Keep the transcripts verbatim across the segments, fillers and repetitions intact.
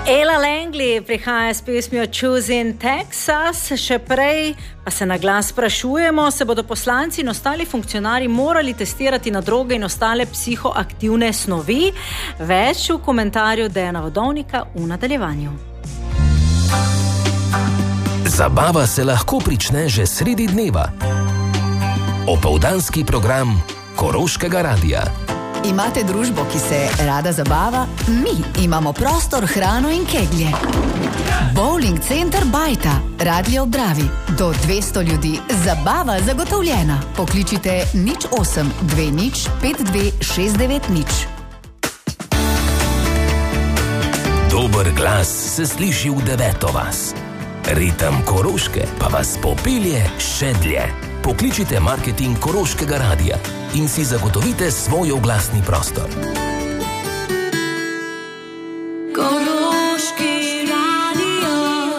Ella Langley prihaja s pesmijo Choosing Texas, še prej pa se na glas sprašujemo, se bodo poslanci in ostali funkcionarji morali testirati na droge in ostale psihoaktivne snovi. Več v komentarju Dejana Vodovnika v nadaljevanju. Zabava se lahko prične že sredi dneva. Opoldanski program Koroškega radia. Imate družbo, ki se rada zabava? Mi imamo prostor, hrano in keglje. Bowling center Bajta, Radio Obdravi. Do dvesto ljudi, zabava zagotovljena. Pokličite nič osem dve nič pet dve šest devet nič. Dober glas se sliši v deveto vas. Ritem Koroške pa vas popelje še dlje. Pokličite marketing Koroškega radia in si zagotovite svoj oglasni prostor. Koroški radio.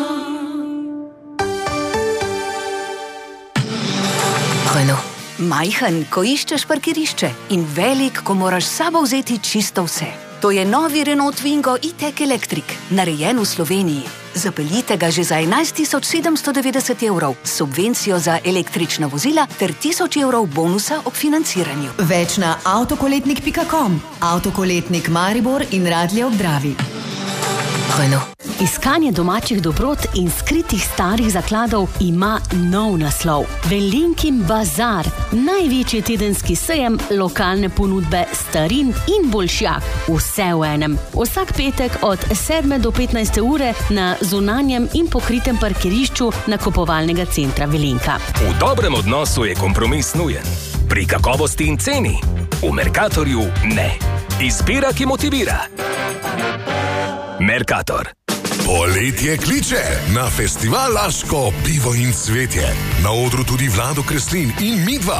Hojno, majhen, ko iščeš parkirišče in velik, ko moraš s sabo vzeti čisto vse. To je novi Renault Twingo e-tech Electric, narejen v Sloveniji. Zapeljite ga že za enajst tisoč sedemsto devetdeset evrov, subvencijo za električna vozila ter tisoč evrov bonusa ob financiranju. Več na avtokoletnik pika com, avtokoletnik Maribor in Radio Obdravi. Hojno. Iskanje domačih dobrot in skritih starih zakladov ima nov naslov. Velenkin bazar, največji tedenski sejem lokalne ponudbe starin in boljšjak. Vse v enem. Vsak petek od sedme do petnajste ure na zunanjem in pokritem parkirišču nakupovalnega centra Velenka. V dobrem odnosu je kompromis nujen. Pri kakovosti in ceni. V Mercatorju ne. Izbira, ki motivira. Mercator. Poletje kliče na festival Laško pivo in cvetje. Na odru tudi Vlado Kreslin in Midva.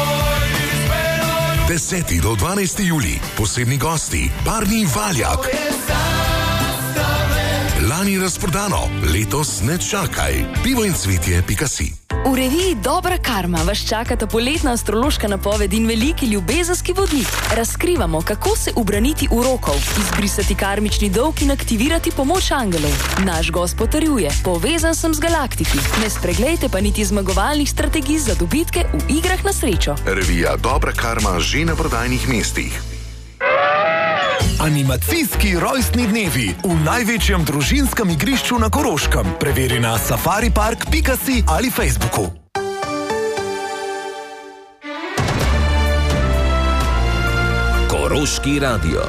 deseti do dvanajsti julij, posebni gosti, Barni Valjak. Lani razprodano, letos ne čakaj. pivo in cvetje pika si. V reviji Dobra karma vas čakata poletna astrološka napoved in veliki ljubezenski vodnik. Razkrivamo, kako se ubraniti urokov, izbrisati karmični dolg in aktivirati pomoč angelov. Naš gost potrjuje, povezan sem z galaktiki. Ne spreglejte pa niti zmagovalnih strategij za dobitke v igrah na srečo. Revija Dobra karma že na prodajnih mestih. Animacijski rojstni dnevi v največjem družinskem igrišču na Koroškem. Preveri na safaripark pika si ali Facebooku. Koroški radio.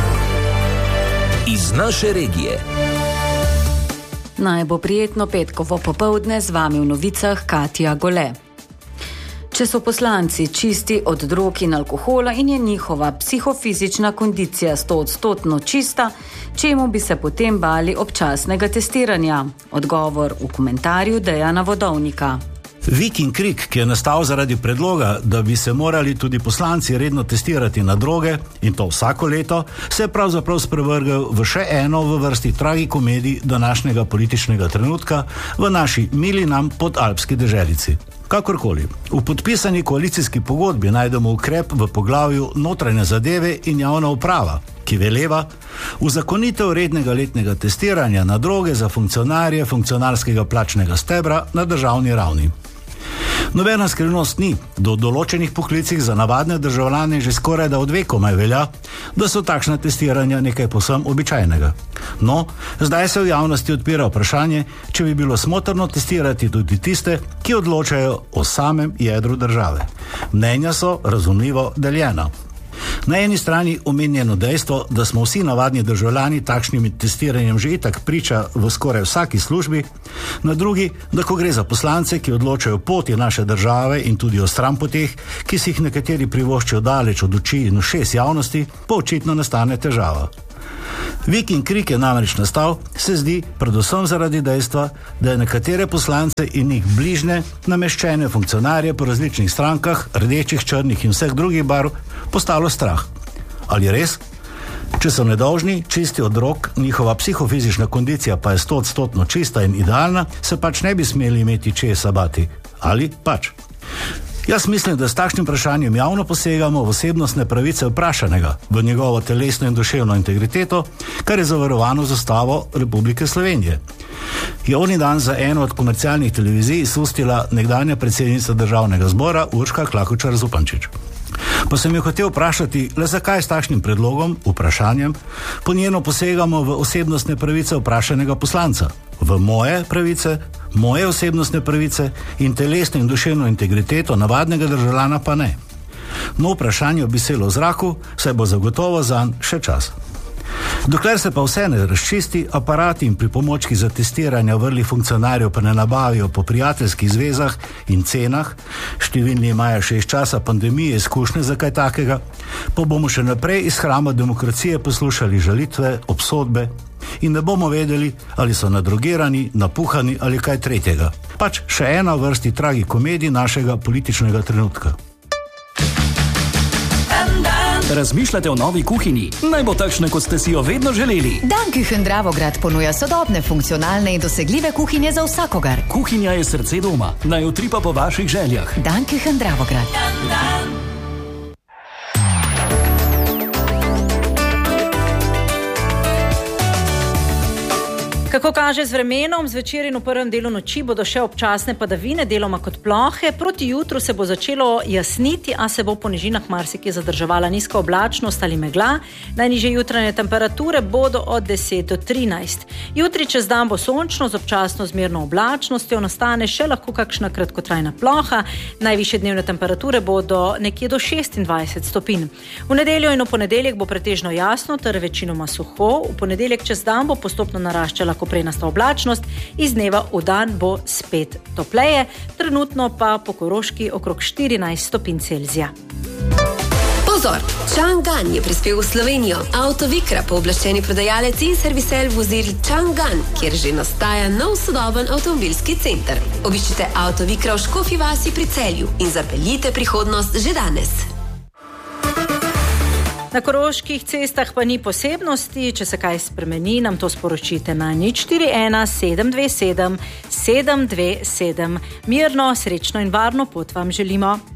Iz naše regije. Naj bo prijetno petkovo popoldne, z vami v novicah Katja Gole. Če so poslanci čisti od drog in alkohola in je njihova psihofizična kondicija stoodstotno čista, čemu bi se potem bali občasnega testiranja? Odgovor v komentarju Dejana Vodovnika. Vik in krik, ki je nastal zaradi predloga, da bi se morali tudi poslanci redno testirati na droge, in to vsako leto, se je pravzaprav sprevrgel v še eno v vrsti tragikomedij današnjega političnega trenutka v naši mili nam podalpski deželici. Kakorkoli, v podpisani koalicijski pogodbi najdemo ukrep v poglavju notranje zadeve in javna uprava, ki veleva uzakonitev rednega letnega testiranja na droge za funkcionarje funkcionarskega plačnega stebra na državni ravni. Nobena skrivnost ni, do določenih poklicih za navadne državljane že skoraj da od vekomaj velja, da so takšna testiranja nekaj povsem običajnega. No, zdaj se v javnosti odpira vprašanje, če bi bilo smotrno testirati tudi tiste, ki odločajo o samem jedru države. Mnenja so razumljivo deljena. Na eni strani omenjeno dejstvo, da smo vsi navadni državljani takšnim testiranjem že itak priča v skoraj vsaki službi, na drugi, da ko gre za poslance, ki odločajo poti naše države in tudi o stranpoteh, ki si jih nekateri privoščijo daleč od oči in ušes javnosti, pa očitno nastane težava. Vik in krik je namreč nastal, se zdi, predvsem zaradi dejstva, da je nekatere poslance in njih bližne nameščene funkcionarje po različnih strankah, rdečih, črnih in vseh drugih barv, postalo strah. Ali res? Če so nedolžni, čisti od drog, njihova psihofizična kondicija pa je stoodstotno čista in idealna, se pač ne bi smeli imeti česa bati. Ali pač? Jaz mislim, da s takšnim vprašanjem javno posegamo v osebnostne pravice vprašanega, v njegovo telesno in duševno integriteto, kar je zavarovano z Ustavo Republike Slovenije. Je oni dan za eno od komercialnih televizij izustila nekdanja predsednica Državnega zbora Urška Klakočar Zupančič. Pa sem jo hotel vprašati, le zakaj s takšnim predlogom, vprašanjem, po njeno posegamo v osebnostne pravice vprašanega poslanca. V moje pravice, moje osebnostne pravice in telesno in duševno integriteto navadnega državljana pa ne. No, vprašanje obviselo v zraku, saj bo zagotovo zanj še čas. Dokler se pa vse ne razčisti, aparati in pripomočki za testiranje vrlih funkcionarjev pa ne nabavijo po prijateljskih zvezah in cenah, številni imajo še iz časa pandemije izkušnje za kaj takega, pa bomo še naprej iz hrama demokracije poslušali žalitve, obsodbe in ne bomo vedeli, ali so nadrogirani, napuhani ali kaj tretjega. Pač še ena v vrsti tragikomedij našega političnega trenutka. Razmišljate o novi kuhinji? Naj bo takšna, kot ste si jo vedno želeli. Danküchen Dravograd ponuja sodobne, funkcionalne in dosegljive kuhinje za vsakogar. Kuhinja je srce doma, naj utripa po vaših željah. Danküchen Dravograd. Dan, dan. Kako kaže z vremenom, zvečer in v prvem delu noči bodo še občasne padavine, deloma kot plohe. Proti jutru se bo začelo jasniti, a se bo po nižinah marsikje zadrževala nizka oblačnost ali megla. Najnižje jutranje temperature bodo od deset do trinajst. Jutri čez dan bo sončno z občasno zmerno oblačnostjo, nastane še lahko kakšna kratkotrajna ploha. Najvišje dnevne temperature bodo nekje do šestindvajset stopinj. V nedeljo in v ponedeljek bo pretežno jasno ter večinoma suho. V ponedeljek čez dan bo postopno naraščala prenasta oblačnost, iz dneva v dan bo spet topleje, trenutno pa po Koroški okrog štirinajst stopinj Celzija. Pozor! Chang'an je prispel v Slovenijo. Autovikra, pooblaščeni prodajalec in servisel vozil Chang'an, kjer že nastaja nov sodoben avtomobilski center. Obiščite Autovikra v Škofji vasi pri Celju in zapeljite prihodnost že danes. Na koroških cestah pa ni posebnosti, če se kaj spremeni, nam to sporočite na nič štiri ena sedem dve sedem sedem dve sedem. Mirno, srečno in varno pot vam želimo.